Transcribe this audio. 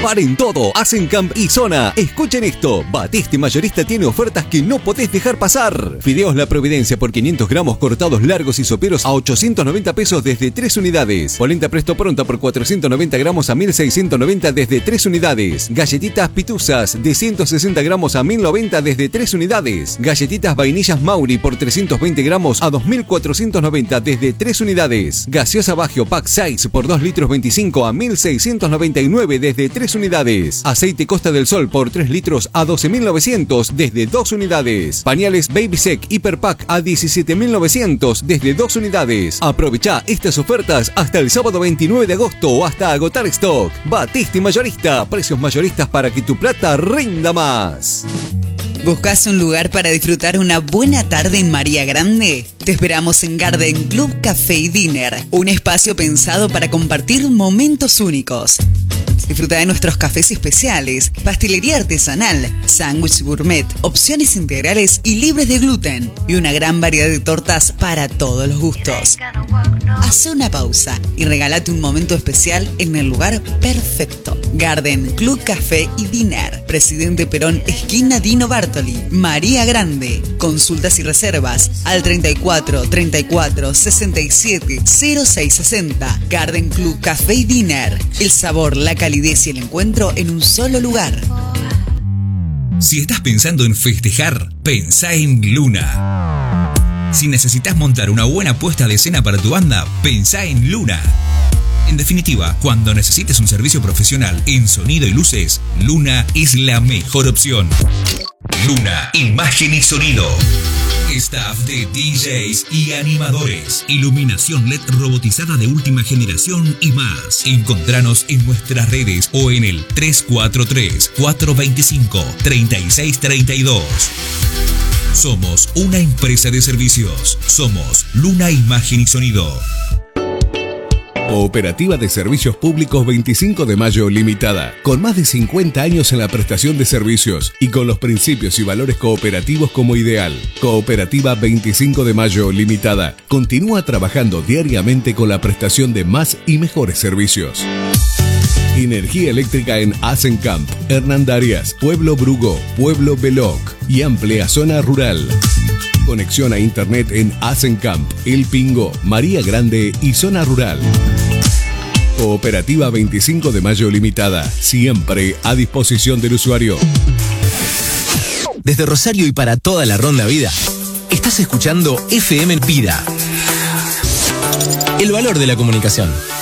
Paren todo, Asencamp y Zona. Escuchen esto, Batiste Mayorista tiene ofertas que no podés dejar pasar. Fideos La Providencia por 500 gramos cortados largos y soperos a 890 pesos desde 3 unidades. Polenta Presto Pronta por 490 gramos a 1690 desde 3 unidades. Galletitas Pituzas de 160 gramos a 1090 desde 3 unidades. Galletitas Vainillas Mauri por 320 gramos a 2490 desde 3 unidades. Gaseosa Bagio Pack Size por 2 litros 25 a 1699 desde 3 unidades. Aceite Costa del Sol por 3 litros a 12.900 desde 2 unidades. Pañales Baby Sec Hyper Pack a 17.900 desde 2 unidades. Aprovecha estas ofertas hasta el sábado 29 de agosto o hasta agotar stock. Batiste Mayorista, precios mayoristas para que tu plata rinda más. ¿Buscas un lugar para disfrutar una buena tarde en María Grande? Te esperamos en Garden Club Café y Dinner, un espacio pensado para compartir momentos únicos. Disfruta de nuestros cafés especiales, pastelería artesanal, sándwich gourmet, opciones integrales y libres de gluten y una gran variedad de tortas para todos los gustos. Haz una pausa y regálate un momento especial en el lugar perfecto. Garden Club Café y Dinner, Presidente Perón, esquina Dino Bartoli, María Grande. Consultas y reservas al 34 34 67 0660. Garden Club Café y Dinner. El sabor, la calidad y el encuentro en un solo lugar. Si estás pensando en festejar, pensá en Luna. Si necesitas montar una buena puesta de escena para tu banda, pensá en Luna. En definitiva, cuando necesites un servicio profesional en sonido y luces, Luna es la mejor opción. Luna, imagen y sonido. Staff de DJs y animadores. Iluminación LED robotizada de última generación y más. Encontranos en nuestras redes o en el 343-425-3632. Somos una empresa de servicios. Somos Luna Imagen y Sonido. Cooperativa de Servicios Públicos 25 de Mayo Limitada, con más de 50 años en la prestación de servicios y con los principios y valores cooperativos como ideal. Cooperativa 25 de Mayo Limitada continúa trabajando diariamente con la prestación de más y mejores servicios. Energía eléctrica en Asencamp, Hernandarias, Pueblo Brugo, Pueblo Beloc y amplia zona rural. Conexión a internet en Asencamp, El Pingo, María Grande y zona rural. Cooperativa 25 de Mayo Limitada, siempre a disposición del usuario. Desde Rosario y para toda la Ronda Vida, estás escuchando FM Vida. El valor de la comunicación.